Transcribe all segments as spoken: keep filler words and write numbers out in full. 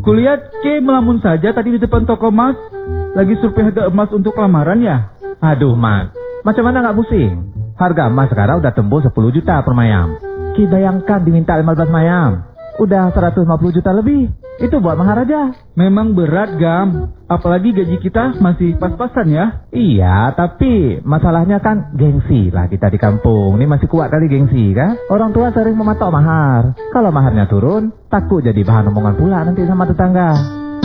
Kulihat Ke melamun saja tadi di depan toko emas. Lagi survei harga emas untuk lamaran ya? Aduh, Mas. Macam mana nggak pusing? Harga emas sekarang udah tembus sepuluh juta per mayam. Ki bayangkan diminta lima belas mayam. Udah seratus lima puluh juta lebih. Itu buat mahar aja. Memang berat, Gam. Apalagi gaji kita masih pas-pasan ya. Iya, tapi masalahnya kan gengsi lah kita di kampung. Ini masih kuat kali gengsi kan? Orang tua sering mematok mahar. Kalau maharnya turun, takut jadi bahan omongan pula nanti sama tetangga.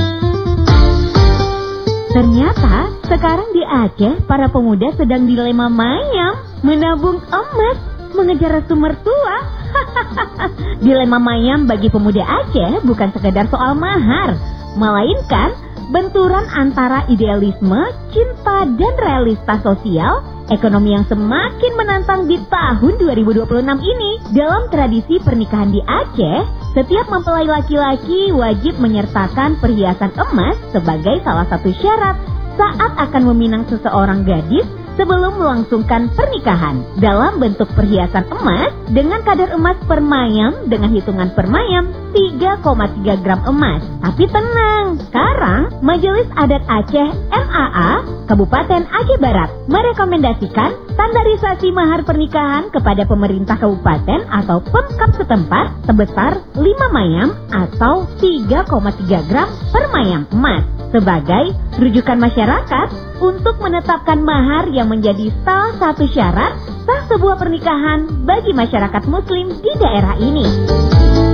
Ternyata sekarang di Aceh para pemuda sedang dilema mayam, menabung emas, mengejar restu mertua. Dilema mayam bagi pemuda Aceh bukan sekedar soal mahar, melainkan benturan antara idealisme, cinta, dan realitas sosial, ekonomi yang semakin menantang di tahun dua ribu dua puluh enam ini. Dalam tradisi pernikahan di Aceh, setiap mempelai laki-laki wajib menyertakan perhiasan emas sebagai salah satu syarat saat akan meminang seseorang gadis sebelum melangsungkan pernikahan. Dalam bentuk perhiasan emas dengan kadar emas per mayam dengan hitungan per mayam tiga koma tiga gram emas. Tapi tenang, sekarang Majelis Adat Aceh M A A Kabupaten Aceh Barat merekomendasikan standarisasi mahar pernikahan kepada pemerintah kabupaten atau Pemkab setempat sebesar lima mayam atau tiga koma tiga gram per mayam emas sebagai rujukan masyarakat untuk menetapkan mahar yang menjadi salah satu syarat sah sebuah pernikahan bagi masyarakat muslim di daerah ini.